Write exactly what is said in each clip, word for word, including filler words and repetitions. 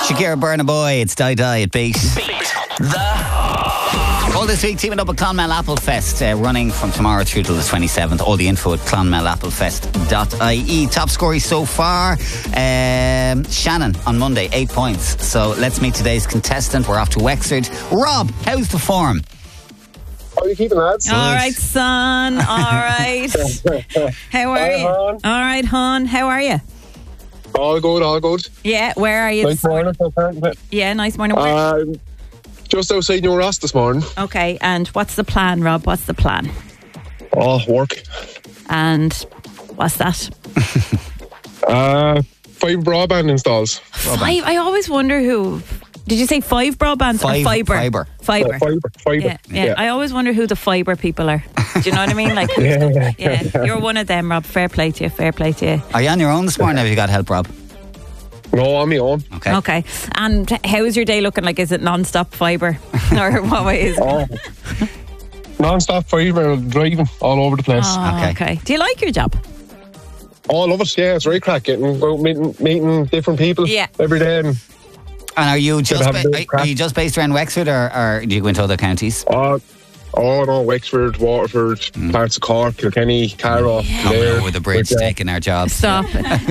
Shakira, Burna Boy, it's Die Die at Beat. Beat the... All this week teaming up at Clonmel Apple Fest, uh, running from tomorrow through till the twenty-seventh. All the info at clonmel apple fest dot I E. Top scorers so far, um, Shannon on Monday, eight points. So let's meet today's contestant. We're off to Wexford. Rob, how's the form? How are you keeping, lads? All right, son. All right. How are Hi, you? hon. All right, hon. How are you? All good, all good. Yeah, where are you? Nice this morning? morning. Yeah, nice morning. Where- Um, just outside New Ross this morning. okay, and what's the plan, Rob? What's the plan? Oh, work. And what's that? Uh, five broadband installs. Five. I always wonder who. Did you say five broadbands Five, or fibre? fibre. Fibre. Uh, fibre. Fibre. Yeah, yeah, I always wonder who the fibre people are. Do you know what I mean? Like, who's Yeah, the- yeah. yeah, you're one of them, Rob. Fair play to you. Fair play to you. Are you on your own this morning? Have you got help, Rob? No, on my own. Okay. Okay. And how's your day looking? Like, is it non-stop fibre, or what way is it? Oh. Non-stop fibre driving all over the place. Oh, Okay. okay. Do you like your job? All of us, yeah, it's very crack. Getting out meeting, meeting different people Yeah. every day. And, And are you just have a ba- bit of are, crack. are you just based around Wexford, or, or do you go into other counties? uh, oh no, Wexford, Waterford, parts of Cork, Kilkenny, Carroll, Coming Clare. over the bridge, But, uh, taking our jobs. Stop.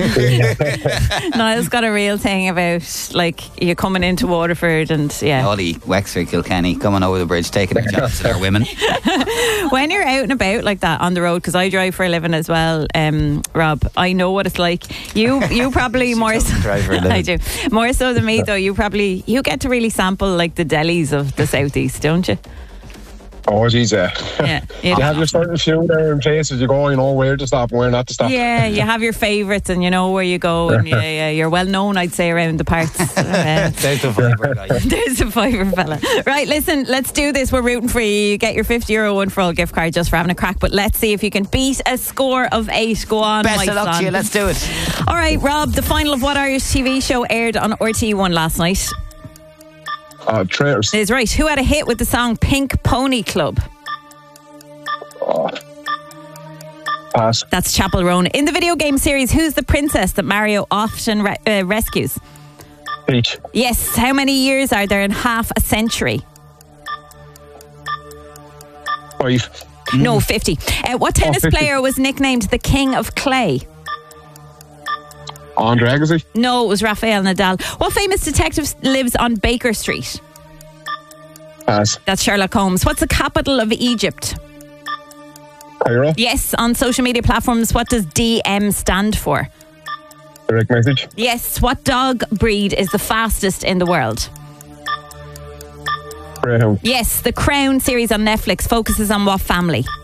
Niall's got a real thing about, like, you coming into Waterford and, yeah. Ollie, Wexford, Kilkenny, coming over the bridge, taking our jobs to our women. When you're out and about like that on the road, because I drive for a living as well, um, Rob, I know what it's like. You you probably more so, drive for a living. I do. More so than me though, you probably, you get to really sample like the delis of the southeast, don't you? Oh, geez, yeah. Yeah. You You have your certain few there in places you go, you know where to stop and where not to stop. Yeah, you have your favourites and you know where you go, and yeah, yeah, you're well known, I'd say, around the parts. Uh, There's the fibre guy. There's a fiver fella. Right, listen, let's do this. We're rooting for you. You get your fifty euro one for all gift card just for having a crack. But let's see if you can beat a score of eight. Go on, Best my of luck son. to you. Let's do it. All right, Rob, the final of What Irish T V show aired on R T E one last night Uh, traitors. is right. Who had a hit with the song Pink Pony Club? Oh. Pass. That's Chapel Roan. In the video game series, who's the princess that Mario often re- uh, rescues? Peach. Yes. How many years are there in half a century? Five. No, fifty. Uh, what tennis fifty. player was nicknamed the King of Clay? Andre Agassi. No, it was Rafael Nadal. What famous detective lives on Baker Street? Pass. That's Sherlock Holmes. What's the capital of Egypt? Cairo. Yes, on social media platforms, what does D M stand for? Direct message. Yes, what dog breed is the fastest in the world? Greyhound. Yes, the Crown series on Netflix focuses on what family?